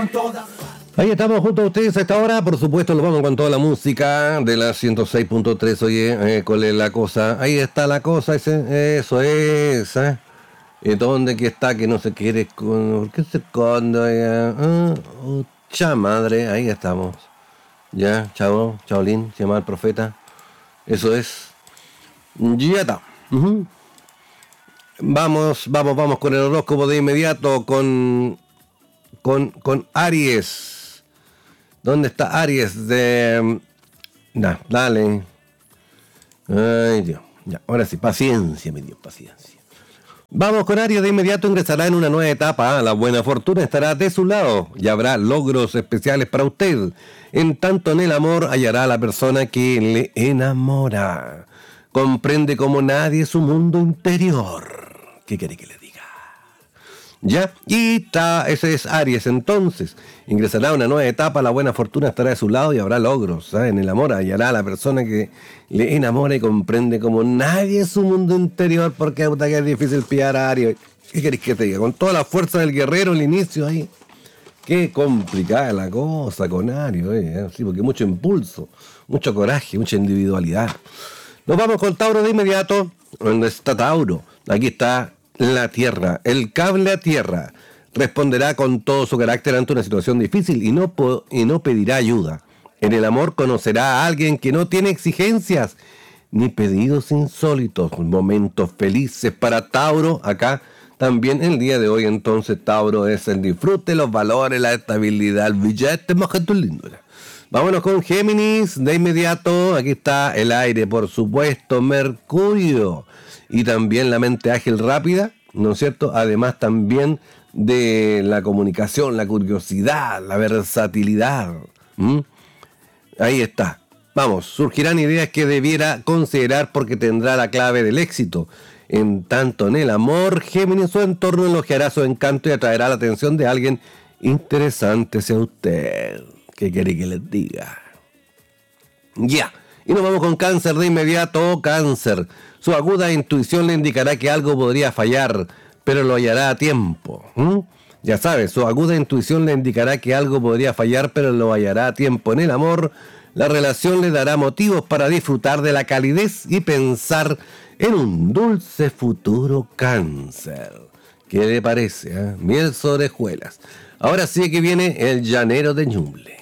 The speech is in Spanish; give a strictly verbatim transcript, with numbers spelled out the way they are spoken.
Ahí estamos junto a ustedes a esta hora. Por supuesto, lo vamos con toda la música de la ciento seis punto tres. Oye, eh, ¿cuál es la cosa? Ahí está la cosa, ese, eso es. ¿eh? ¿Y dónde que está que no se quiere? ¿Por qué se esconde? Ah, oh, cha madre, ahí estamos. Ya, chao, chaolín, se llama el profeta. Eso es. Ya está. Uh-huh. Vamos, vamos, vamos con el horóscopo de inmediato con, con, con Aries. ¿Dónde está Aries? De... Nah, dale. Ay, Dios. Ya, ahora sí, paciencia, mi Dios, paciencia. Vamos con Aries, de inmediato ingresará en una nueva etapa. La buena fortuna estará de su lado y habrá logros especiales para usted. En tanto en el amor hallará a la persona que le enamora. Comprende como nadie su mundo interior. ¿Qué quiere que le diga? Ya, y ta, ese es Aries entonces. Ingresará a una nueva etapa, la buena fortuna estará de su lado y habrá logros. ¿sabes? En el amor hallará a la persona que le enamora y comprende como nadie su mundo interior, porque puta, que es difícil pillar a Aries. ¿Qué querés que te diga? Con toda la fuerza del guerrero el inicio ahí. Qué complicada la cosa con Aries, ¿eh? Sí, porque mucho impulso, mucho coraje, mucha individualidad. Nos vamos con Tauro de inmediato. ¿Dónde está Tauro? Aquí está la tierra, el cable a tierra. Responderá con todo su carácter ante una situación difícil y no, po- y no pedirá ayuda. En el amor conocerá a alguien que no tiene exigencias ni pedidos insólitos. Momentos felices para Tauro. Acá también el día de hoy entonces Tauro es el disfrute, los valores, la estabilidad, el billete, más que tu lindura. Vámonos con Géminis de inmediato. Aquí está el aire, por supuesto, Mercurio. Y también la mente ágil rápida, ¿no es cierto? Además también de la comunicación, la curiosidad, la versatilidad. ¿Mm? Ahí está. Vamos, surgirán ideas que debiera considerar porque tendrá la clave del éxito. En tanto en el amor, Géminis, su entorno elogiará su encanto y atraerá la atención de alguien interesante hacia usted. ¿Qué quiere que les diga? Ya. Y nos vamos con Cáncer de inmediato. Cáncer. Su aguda intuición le indicará que algo podría fallar, pero lo hallará a tiempo. ¿Mm? Ya sabes, su aguda intuición le indicará que algo podría fallar, pero lo hallará a tiempo. En el amor, la relación le dará motivos para disfrutar de la calidez y pensar en un dulce futuro, Cáncer. ¿Qué le parece? Eh? Miel sobre hojuelas. Ahora sí que viene el llanero de Ñuble.